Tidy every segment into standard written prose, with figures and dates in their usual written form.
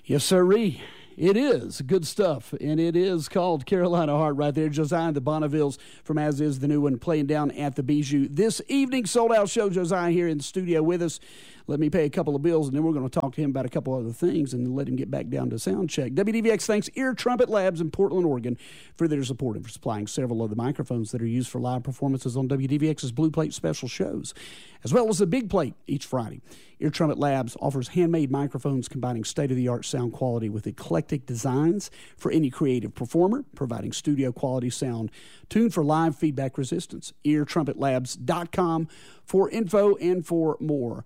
Yes, sirree. It is good stuff, and it is called Carolina Heart right there. Josiah and the Bonnevilles from As Is the New One playing down at the Bijou this evening. Sold-out show. Josiah here in the studio with us. Let me pay a couple of bills, and then we're going to talk to him about a couple other things and let him get back down to sound check. WDVX thanks Ear Trumpet Labs in Portland, Oregon for their support and for supplying several of the microphones that are used for live performances on WDVX's Blue Plate special shows, as well as the Big Plate each Friday. Ear Trumpet Labs offers handmade microphones combining state-of-the-art sound quality with eclectic designs for any creative performer, providing studio-quality sound tuned for live feedback resistance. EarTrumpetLabs.com for info and for more.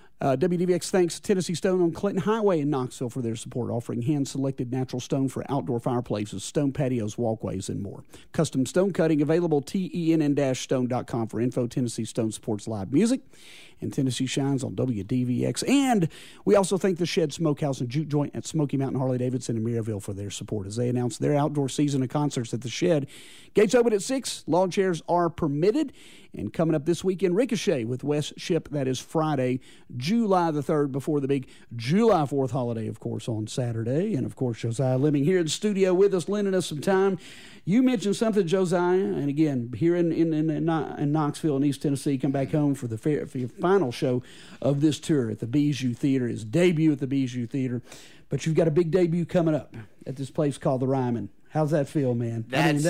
WDVX thanks Tennessee Stone on Clinton Highway in Knoxville for their support, offering hand-selected natural stone for outdoor fireplaces, stone patios, walkways, and more. Custom stone cutting available, tenn-stone.com for info. Tennessee Stone supports live music, and Tennessee shines on WDVX. And we also thank the Shed Smokehouse and Juke Joint at Smoky Mountain Harley-Davidson in Maryville for their support as they announce their outdoor season of concerts at the Shed. Gates open at 6. Lawn chairs are permitted. And coming up this weekend, Ricochet with Wes Ship. That is Friday, July the 3rd, before the big July 4th holiday, of course, on Saturday. And, of course, Josiah Lemming here in the studio with us, lending us some time. You mentioned something, Josiah, and again, here in Knoxville in East Tennessee, come back home for your final show of this tour at the Bijou Theater, his debut at the Bijou Theater. But you've got a big debut coming up at this place called the Ryman. How's that feel, man?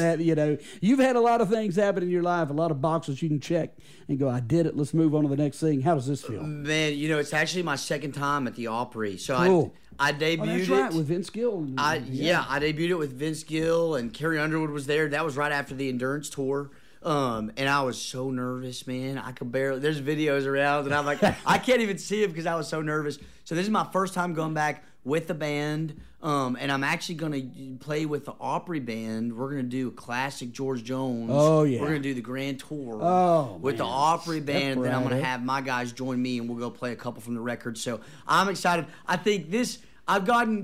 You've had a lot of things happen in your life, a lot of boxes you can check and go, I did it, let's move on to the next thing. How does this feel? Man, it's actually my second time at the Opry. So cool. I debuted that's right, with Vince Gill. I debuted it with Vince Gill, and Carrie Underwood was there. That was right after the Endurance Tour. And I was so nervous, man. I could barely. There's videos around, and I'm like, I can't even see it because I was so nervous. So this is my first time going back with the band, and I'm actually going to play with the Opry band. We're going to do a classic George Jones. Oh, yeah. We're going to do the grand tour with the Opry band, and then I'm going to have my guys join me, and we'll go play a couple from the record. So I'm excited. I think this, I've kind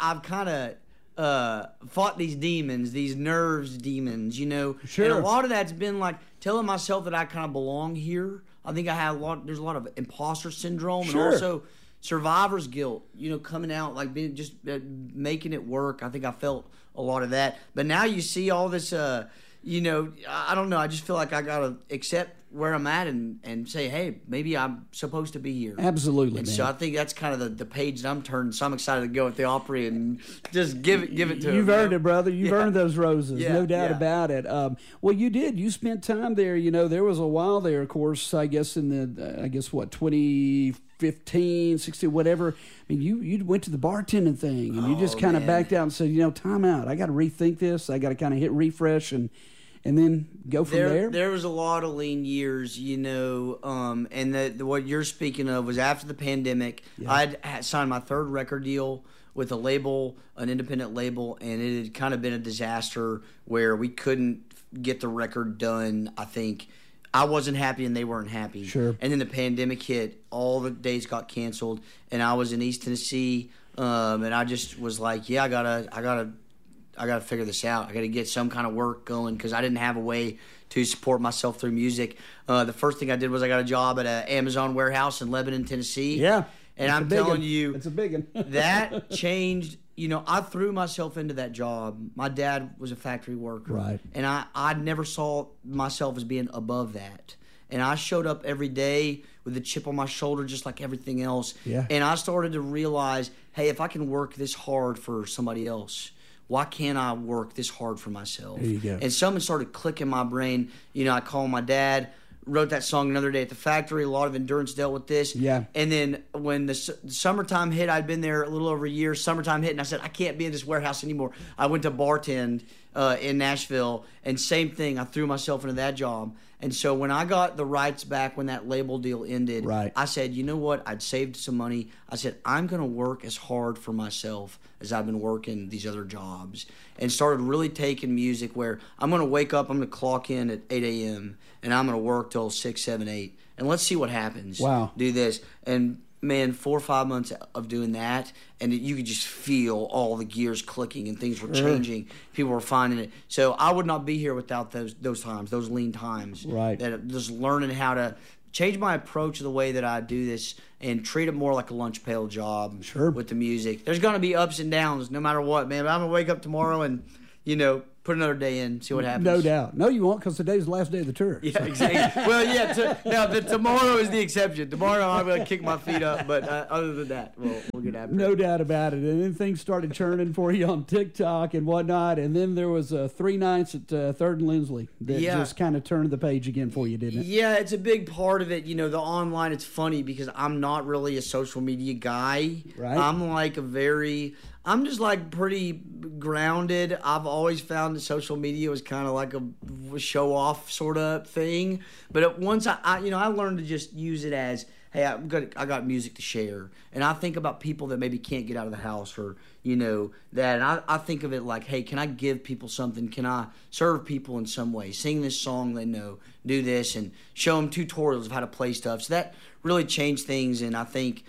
of fought these demons, these nerves demons, Sure. And a lot of that's been like telling myself that I kind of belong here. I think there's a lot of imposter syndrome, sure. and also survivor's guilt, coming out, like being just making it work. I think I felt a lot of that. But now you see all this, I don't know. I just feel like I got to accept where I'm at and say, hey, maybe I'm supposed to be here. Absolutely, and man. so I think that's kind of the page that I'm turning. So I'm excited to go with the Opry and just give it to him. You've earned it, brother. You've earned those roses, no doubt about it. Well, you did. You spent time there. There was a while there, of course, I guess in the, 2015, 16, whatever. I mean, you went to the bartending thing, and you just kind of backed out and said, time out. I got to rethink this. I got to kind of hit refresh and then go from there. There was a lot of lean years, and what you're speaking of was after the pandemic. Yeah. I'd signed my third record deal with a label, an independent label, and it had kind of been a disaster where we couldn't get the record done. I think I wasn't happy and they weren't happy. Sure. And then the pandemic hit. All the days got canceled, and I was in East Tennessee, and I just was like, I gotta figure this out. I gotta get some kind of work going because I didn't have a way to support myself through music. The first thing I did was I got a job at an Amazon warehouse in Lebanon, Tennessee. Yeah. And I'm telling you, it's a big one. that changed. I threw myself into that job. My dad was a factory worker. Right. And I never saw myself as being above that. And I showed up every day with a chip on my shoulder just like everything else. Yeah. And I started to realize, hey, if I can work this hard for somebody else, why can't I work this hard for myself? There you go. And something started clicking in my brain. I called my dad, wrote that song Another Day at the Factory. A lot of Endurance dealt with this. Yeah. And then when the summertime hit, I'd been there a little over a year. Summertime hit, and I said, I can't be in this warehouse anymore. I went to bartend in Nashville, and same thing. I threw myself into that job. And so when I got the rights back when that label deal ended, right. I said, you know what? I'd saved some money. I said, I'm going to work as hard for myself as I've been working these other jobs, and started really taking music where I'm going to wake up, I'm going to clock in at 8 a.m., and I'm going to work till 6, 7, 8, and let's see what happens. Wow. Do this. And, man, 4 or 5 months of doing that, and you could just feel all the gears clicking and things were changing. People were finding it. So I would not be here without those times, those lean times. Right. That just learning how to change my approach of the way that I do this and treat it more like a lunch pail job with the music. There's going to be ups and downs no matter what, man. But I'm going to wake up tomorrow and, put another day in, see what happens. No doubt. No, you won't, because today's the last day of the tour. Yeah, exactly. Well, yeah, now tomorrow is the exception. Tomorrow I'm going to kick my feet up, but other than that, we'll get after it. No doubt about it. And then things started churning for you on TikTok and whatnot, and then there was 3 nights at 3rd and Lindsley that just kind of turned the page again for you, didn't it? Yeah, it's a big part of it. The online, it's funny because I'm not really a social media guy. Right. I'm just like pretty grounded. I've always found that social media was kind of like a show off sort of thing. But once I learned to just use it as, hey, I got music to share. And I think about people that maybe can't get out of the house or, that. And I think of it like, hey, can I give people something? Can I serve people in some way? Sing this song they know, do this, and show them tutorials of how to play stuff. So that really changed things. And I think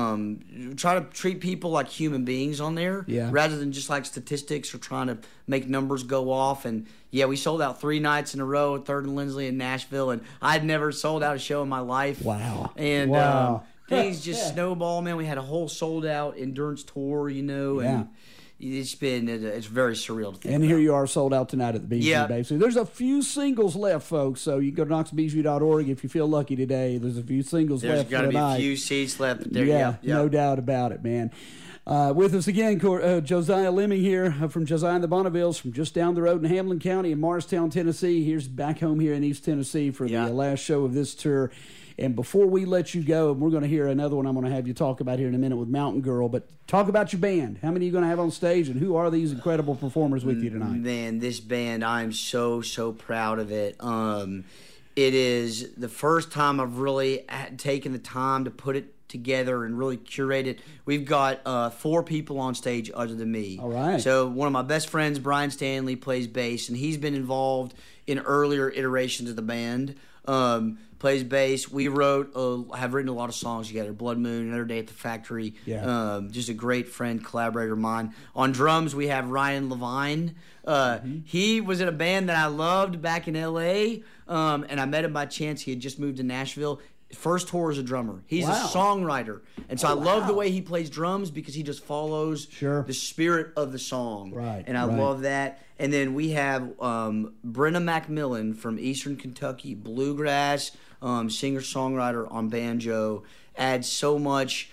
try to treat people like human beings on there rather than just like statistics or trying to make numbers go off. And we sold out 3 nights in a row at 3rd and Lindsley in Nashville, and I'd never sold out a show in my life. Wow. And things just snowball, man. We had a whole sold out endurance tour, and it's very surreal to think And about. here you are, sold out tonight at the Bijou, Dave. So there's a few singles left, folks. So you can go to knoxbijou.org if you feel lucky today. There's a few singles left There's got to be a few seats left there. Yeah, no doubt about it, man. With us again, Josiah Lemming here from Josiah and the Bonnevilles from just down the road in Hamlin County in Morristown, Tennessee. Here's back home here in East Tennessee for the last show of this tour. And before we let you go, we're going to hear another one I'm going to have you talk about here in a minute with Mountain Girl. But talk about your band. How many are you going to have on stage, and who are these incredible performers with you tonight? Man, this band, I'm so proud of it. It is the first time I've really taken the time to put it together and really curate it. We've got 4 people on stage other than me. All right. So one of my best friends, Brian Stanley, plays bass, and he's been involved in earlier iterations of the band. Plays bass. We have written a lot of songs together. Blood Moon, Another Day at the Factory. Yeah. Just a great friend, collaborator of mine. On drums, we have Ryan Levine. He was in a band that I loved back in L.A., and I met him by chance. He had just moved to Nashville. First tour as a drummer. He's a songwriter. And so I love the way he plays drums because he just follows the spirit of the song. Right. And I love that. And then we have Brenna Macmillan from Eastern Kentucky, bluegrass, singer-songwriter on banjo. Adds so much,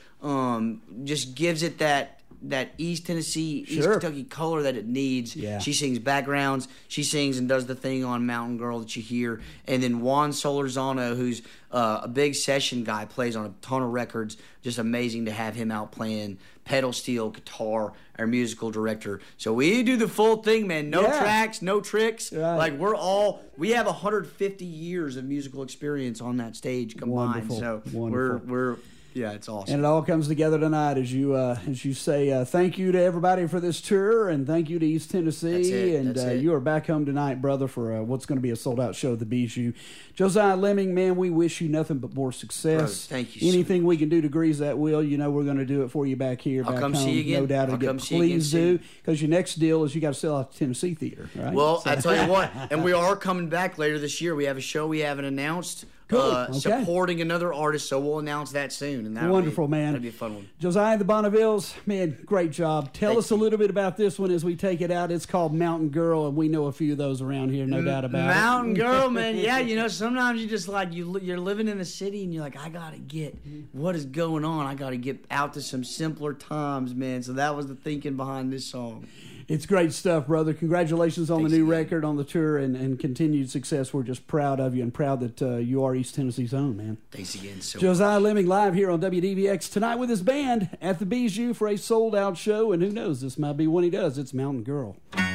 just gives it that East Tennessee, East Kentucky color that it needs. Yeah. She sings backgrounds. She sings and does the thing on Mountain Girl that you hear. And then Juan Solorzano, who's a big session guy, plays on a ton of records. Just amazing to have him out playing pedal steel, guitar, our musical director. So we do the full thing, man. No tracks, no tricks. Right. Like we have 150 years of musical experience on that stage combined. Wonderful. So Wonderful. Yeah, it's awesome. And it all comes together tonight as you say thank you to everybody for this tour, and thank you to East Tennessee. That's it. You are back home tonight, brother, for what's going to be a sold-out show at the Bijou. Josiah Lemming, man, we wish you nothing but more success. Brother, thank you. Anything we can do to grease that wheel, we're going to do it for you back here, I'll back come home. see you again. No doubt. I'll come see you Please again do, because your next deal is you got to sell out the Tennessee Theater, right? Well, I tell you what, and we are coming back later this year. We have a show we haven't announced. Cool. Okay. Supporting another artist, so we'll announce that soon. And Wonderful, man. That'll be a fun one. Josiah and the Bonnevilles, man, great job. Tell us a little bit about this one as we take it out. It's called Mountain Girl, and we know a few of those around here, no doubt about Mountain Girl, man. Yeah, sometimes you just like, you're living in the city, and you're like, I got to get what is going on. I got to get out to some simpler times, man. So that was the thinking behind this song. It's great stuff, brother. Congratulations on Thanks the new again. record, on the tour, and continued success. We're just proud of you and proud that you are East Tennessee's own, man. Thanks again. Josiah Lemming live here on WDVX tonight with his band at the Bijou for a sold-out show, and who knows, this might be when he does. It's Mountain Girl.